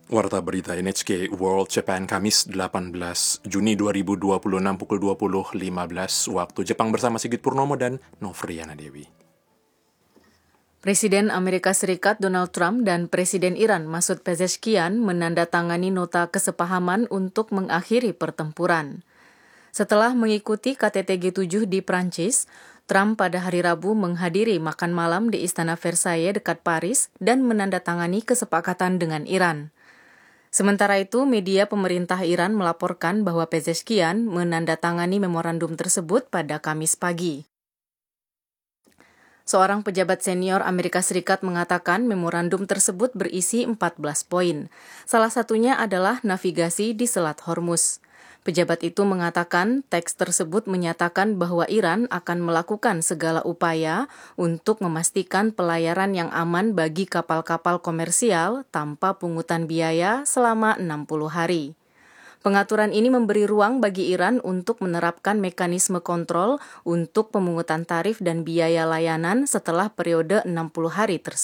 Warta Berita NHK World Japan Kamis 18 Juni 2026 pukul 20.15 waktu Jepang bersama Sigit Purnomo dan Novriana Dewi. Presiden Amerika Serikat Donald Trump dan Presiden Iran Masoud Pezeshkian menandatangani nota kesepahaman untuk mengakhiri pertempuran. Setelah mengikuti KTT G7 di Prancis, Trump pada hari Rabu menghadiri makan malam di Istana Versailles dekat Paris dan menandatangani kesepakatan dengan Iran. Sementara itu, media pemerintah Iran melaporkan bahwa Pezeshkian menandatangani memorandum tersebut pada Kamis pagi. Seorang pejabat senior Amerika Serikat mengatakan memorandum tersebut berisi 14 poin. Salah satunya adalah navigasi di Selat Hormuz. Pejabat itu mengatakan teks tersebut menyatakan bahwa Iran akan melakukan segala upaya untuk memastikan pelayaran yang aman bagi kapal-kapal komersial tanpa pungutan biaya selama 60 hari. Pengaturan ini memberi ruang bagi Iran untuk menerapkan mekanisme kontrol untuk pemungutan tarif dan biaya layanan setelah periode 60 hari tersebut.